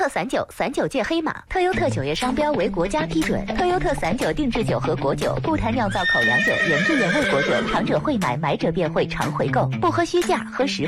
特散酒，散酒界黑马。特优特酒业商标为国家批准。特优特散酒定制酒和果酒，不谈酿造口粮酒，原汁原味果酒，糖者会买，买者便会常回购，不喝虚价，喝实